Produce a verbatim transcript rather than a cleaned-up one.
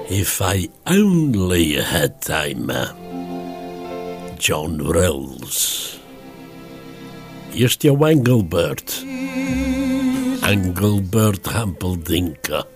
If I only had time. John Rawls. Este é o Engelbert. Engelbert Humperdinck.